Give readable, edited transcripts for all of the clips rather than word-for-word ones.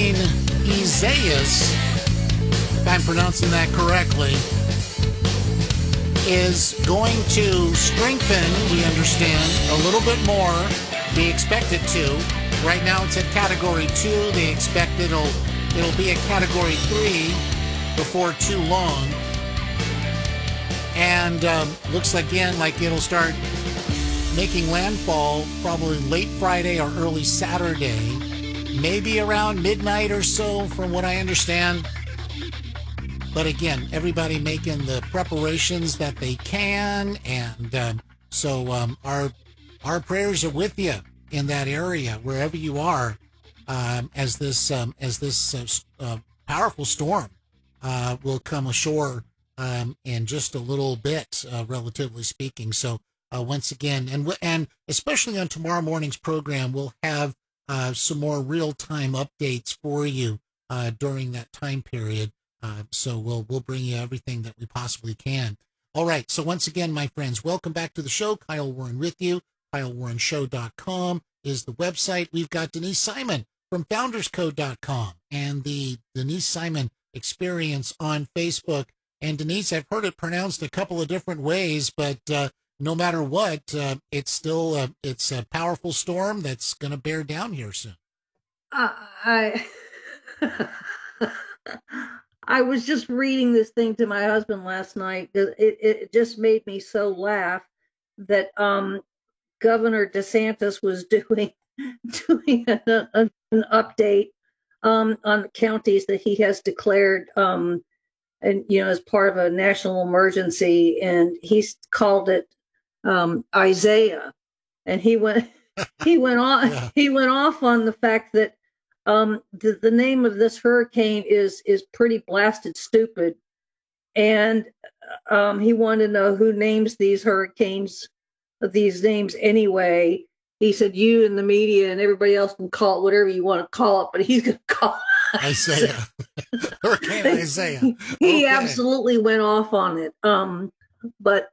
Isaias, if I'm pronouncing that correctly, is going to strengthen, we understand, a little bit more. They expect it to. Right now it's at Category 2. They expect it'll be at Category 3 before too long. And looks again like it'll start making landfall probably late Friday or early Saturday. Maybe around midnight or so, from what I understand. But again, everybody making the preparations that they can, and so our prayers are with you in that area, wherever you are, as this powerful storm will come ashore in just a little bit, relatively speaking. So once again, and especially on tomorrow morning's program, we'll have some more real-time updates for you during that time period. So we'll bring you everything that we possibly can. All right. So once again, my friends, welcome back to the show. Kyle Warren with you. KyleWarrenShow.com is the website. We've got Denise Simon from FoundersCode.com and the Denise Simon Experience on Facebook. And Denise, I've heard it pronounced a couple of different ways, but no matter what, it's still it's a powerful storm that's going to bear down here soon. I was just reading this thing to my husband last night. It just made me so laugh that Governor DeSantis was doing an update on the counties that he has declared, and as part of a national emergency, and he's called it Isaiah, and he went off on the fact that the name of this hurricane is pretty blasted stupid, and he wanted to know who names these hurricanes, these names anyway. He said you and the media and everybody else can call it whatever you want to call it, but he's going to call it Isaiah. Hurricane Isaiah. He absolutely went off on it. But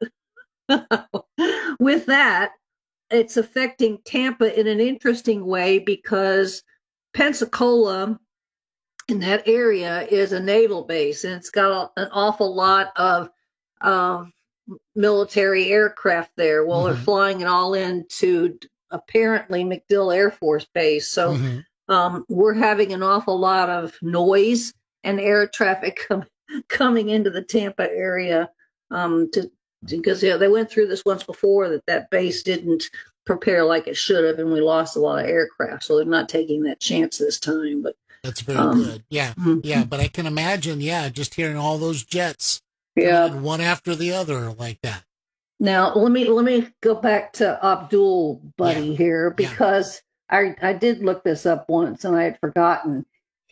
with that, it's affecting Tampa in an interesting way because Pensacola in that area is a naval base, and it's got an awful lot of military aircraft there. Well, they're flying it all into apparently MacDill Air Force Base. So we're having an awful lot of noise and air traffic coming into the Tampa area because they went through this once before that base didn't prepare like it should have, and we lost a lot of aircraft. So they're not taking that chance this time. But that's very good. Yeah, yeah. But I can imagine, just hearing all those jets, one after the other like that. Now let me go back to Abdul Buddy here, because I did look this up once and I had forgotten.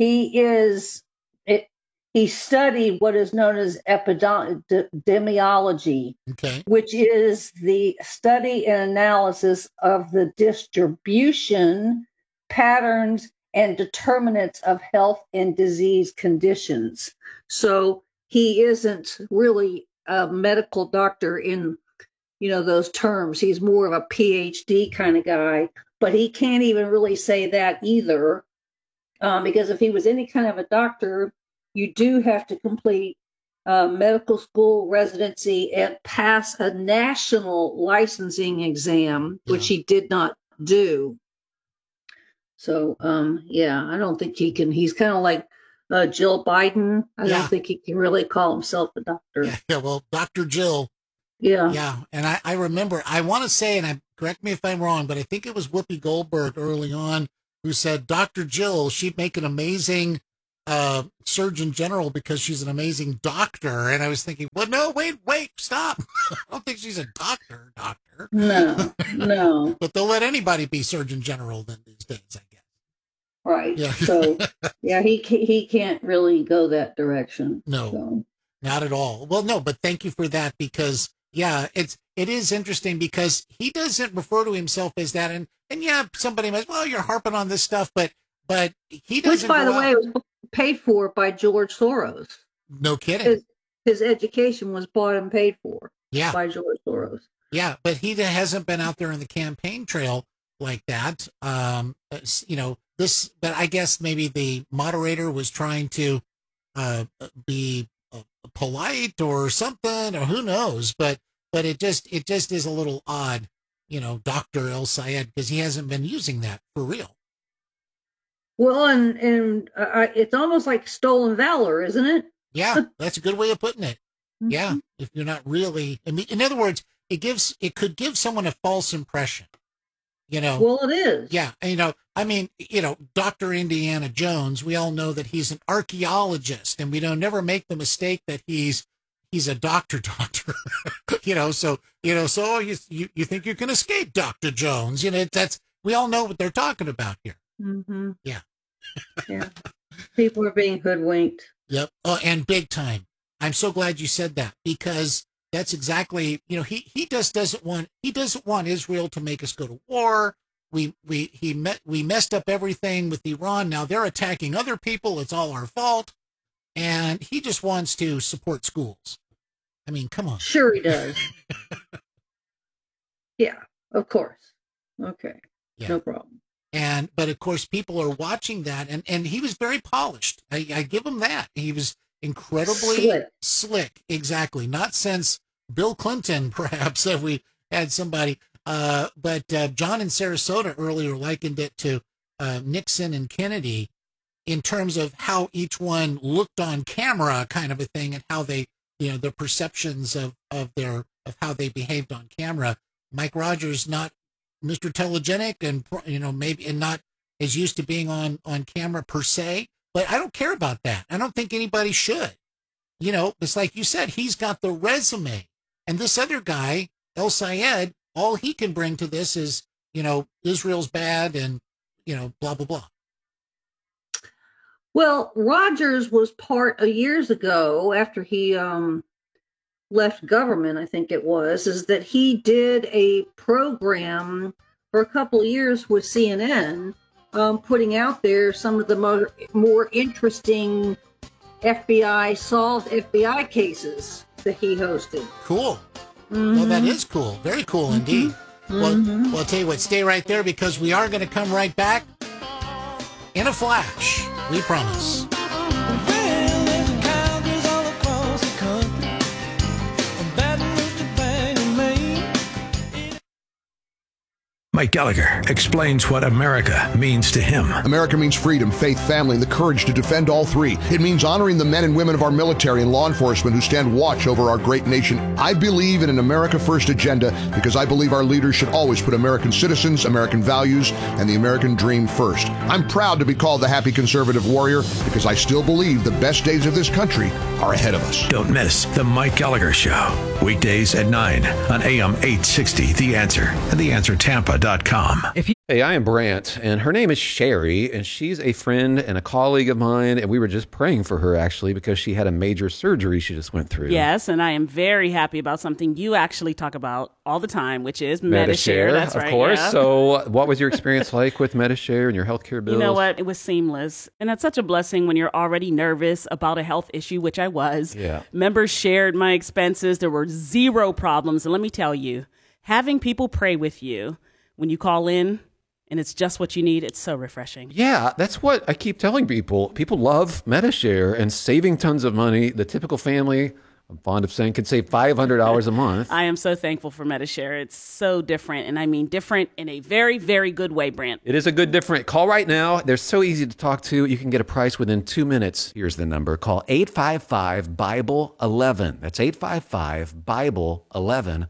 He studied what is known as epidemiology, which is the study and analysis of the distribution, patterns, and determinants of health and disease conditions. So he isn't really a medical doctor in, those terms. He's more of a PhD kind of guy, but he can't even really say that either, because if he was any kind of a doctor, you do have to complete medical school residency and pass a national licensing exam, which he did not do. So, I don't think he can. He's kind of like Jill Biden. I don't think he can really call himself a doctor. Yeah, well, Dr. Jill. Yeah. And I remember, I want to say, and correct me if I'm wrong, but I think it was Whoopi Goldberg early on who said Dr. Jill, she'd make an amazing Surgeon General because she's an amazing doctor. And I was thinking, well, no, wait, stop. I don't think she's a doctor. No. But they'll let anybody be Surgeon General then these days, I guess. Right. Yeah. So, he can't really go that direction. No, not at all. Well, no, but thank you for that, because it is interesting because he doesn't refer to himself as that. And somebody might, well, you're harping on this stuff, but he doesn't. Which, by the way, was paid for by George Soros. No kidding. His education was bought and paid for by George Soros. Yeah, but he hasn't been out there in the campaign trail like that. The but I guess maybe the moderator was trying to be polite or something, or who knows, but it just is a little odd, Dr. El Sayed, because he hasn't been using that for real. Well, and it's almost like stolen valor, isn't it? Yeah, that's a good way of putting it. Mm-hmm. Yeah, if you're not really, in other words, it could give someone a false impression. Well, it is. Yeah, Dr. Indiana Jones, we all know that he's an archaeologist, and we don't never make the mistake that he's a doctor. So you think you can escape Dr. Jones? We all know what they're talking about here. Mm-hmm. Yeah. Yeah. People are being hoodwinked. Yep. Oh, and big time. I'm so glad you said that, because that's exactly, he just doesn't want Israel to make us go to war. We messed up everything with Iran. Now they're attacking other people. It's all our fault. And he just wants to support schools. I mean, come on. Sure he does. Yeah, of course. Okay. Yeah. No problem. But of course, people are watching that, and he was very polished. I give him that. He was incredibly slick. Exactly. Not since Bill Clinton, perhaps, have we had somebody. But John in Sarasota earlier likened it to Nixon and Kennedy in terms of how each one looked on camera, kind of a thing, and how they, their perceptions of how they behaved on camera. Mike Rogers, not Mr. Telegenic, and maybe not as used to being on camera per se, but I don't care about that. I don't think anybody should. It's like you said, he's got the resume, and this other guy, El Sayed, all he can bring to this is, Israel's bad and, blah, blah, blah. Well, Rogers was part years ago, after he left government, I think it was, is that he did a program for a couple of years with CNN, putting out there some of the more interesting solved FBI cases that he hosted. Cool. Mm-hmm. Well, that is cool. Very cool indeed. Mm-hmm. Well, I'll tell you what, stay right there, because we are going to come right back in a flash. We promise. Mike Gallagher explains what America means to him. America means freedom, faith, family, and the courage to defend all three. It means honoring the men and women of our military and law enforcement who stand watch over our great nation. I believe in an America First agenda because I believe our leaders should always put American citizens, American values, and the American dream first. I'm proud to be called the happy conservative warrior because I still believe the best days of this country are ahead of us. Don't miss The Mike Gallagher Show. Weekdays at 9 on AM 860, The Answer, and TheAnswerTampa.com. Hey, I am Brant, and her name is Sherry, and she's a friend and a colleague of mine, and we were just praying for her, actually, because she had a major surgery she just went through. Yes, and I am very happy about something you actually talk about all the time, which is Medi-Share. That's right. Of course. Yeah. So what was your experience like with Medi-Share and your healthcare bills? You know what? It was seamless. And that's such a blessing when you're already nervous about a health issue, which I was. Yeah. Members shared my expenses. There were zero problems. And let me tell you, having people pray with you when you call in and it's just what you need, it's so refreshing. Yeah, that's what I keep telling people. People love Medi-Share and saving tons of money. The typical family, I'm fond of saying, can save $500 a month. I am so thankful for Medi-Share. It's so different, and I mean different in a very, very good way, Brant. It is a good different. Call right now. They're so easy to talk to. You can get a price within 2 minutes. Here's the number. Call 855-BIBLE-11. That's 855-BIBLE-11.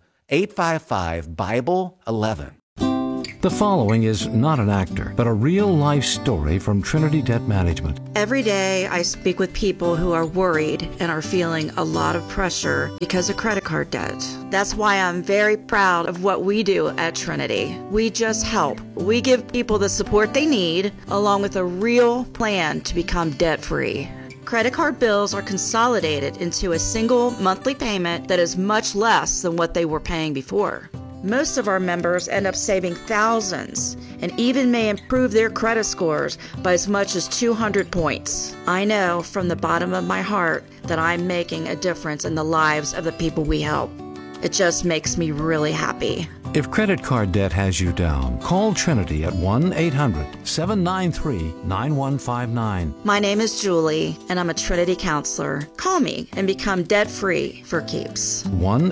855-BIBLE-11. The following is not an actor, but a real-life story from Trinity Debt Management. Every day I speak with people who are worried and are feeling a lot of pressure because of credit card debt. That's why I'm very proud of what we do at Trinity. We just help. We give people the support they need, along with a real plan to become debt-free. Credit card bills are consolidated into a single monthly payment that is much less than what they were paying before. Most of our members end up saving thousands and even may improve their credit scores by as much as 200 points. I know from the bottom of my heart that I'm making a difference in the lives of the people we help. It just makes me really happy. If credit card debt has you down, call Trinity at 1-800-793-9159. My name is Julie, and I'm a Trinity counselor. Call me and become debt-free for keeps.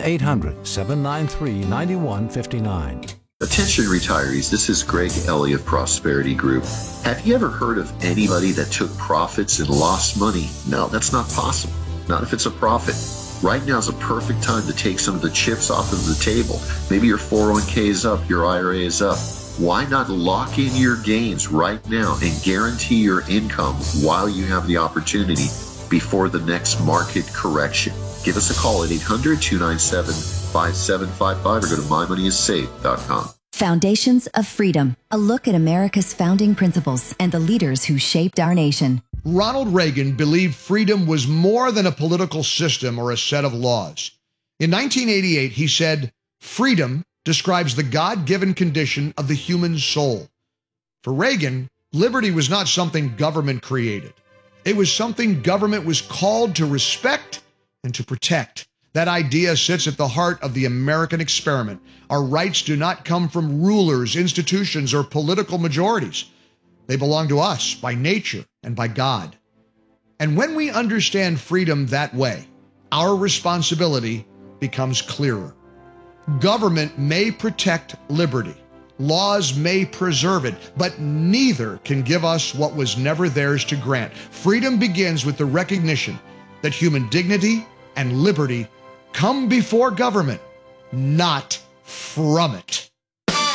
1-800-793-9159. Attention retirees, this is Greg Ellie of Prosperity Group. Have you ever heard of anybody that took profits and lost money? No, that's not possible. Not if it's a profit. Right now is a perfect time to take some of the chips off of the table. Maybe your 401k is up, your IRA is up. Why not lock in your gains right now and guarantee your income while you have the opportunity before the next market correction? Give us a call at 800-297-5755 or go to mymoneyissafe.com. Foundations of Freedom, a look at America's founding principles and the leaders who shaped our nation. Ronald Reagan believed freedom was more than a political system or a set of laws. In 1988, he said, "Freedom describes the God-given condition of the human soul." For Reagan, liberty was not something government created. It was something government was called to respect and to protect. That idea sits at the heart of the American experiment. Our rights do not come from rulers, institutions, or political majorities. They belong to us by nature and by God. And when we understand freedom that way, our responsibility becomes clearer. Government may protect liberty. Laws may preserve it, but neither can give us what was never theirs to grant. Freedom begins with the recognition that human dignity and liberty come before government, not from it.